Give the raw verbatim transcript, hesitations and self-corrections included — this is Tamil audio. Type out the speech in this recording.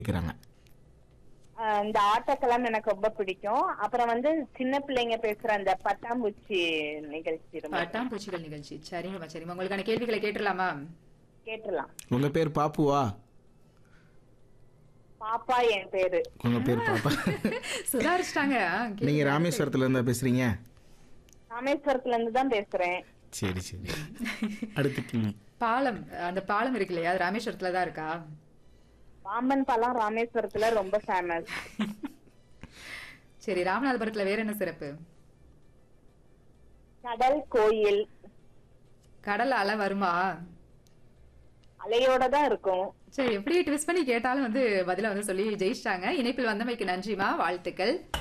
கேக்குறாங்க. அஹ் இந்த ஆட்டக்கெல்லாம் எனக்கு ரொம்ப பிடிக்கும். அப்புறம் வந்து சின்ன பிள்ளைங்க பேசுற அந்த பட்டாம்பூச்சி நிகழ்ச்சி ரொம்ப பட்டாம்பூச்சிகள் நிகழ்ச்சி. சரிங்கம்மா, சரிம்மா. உங்களுக்கான கேள்விகளை கேட்டுடலாமா? கேட்டுலாம். உங்க பேர் பாப்புவா? பாப்பா என் பேரு. உங்க பேர் பாப்பா. சுதாரிச்சிட்டாங்க. ஆ, நீங்க கேளுங்க. ராமேஸ்வரத்துல இருந்தா பேசுறீங்க? ராமேஸ்வரத்துல இருந்து தான் பேசுறேன். சரி சரி. அடுத்த கேள்வி. பாலம், அந்த பாலம் இருக்கு இல்லையா, அது ராமேஸ்வரத்துல தான் இருக்கா? பாம்பன் பாலம் ராமேஸ்வரத்துல ரொம்ப ஃபேமஸ். சரி, ராமநாதபுரத்துல வேற என்ன சிறப்பு? கடல் கோயில் கடல் அலை வருமா? அலையோட தான் இருக்கும். சரி, எப்படி ட்விஸ்ட் பண்ணி கேட்டாலும் வந்து பதில வந்து சொல்லி ஜெயிச்சிட்டாங்க. இணைப்பில் வந்தமைக்கு நன்றிமா, வாழ்த்துக்கள்.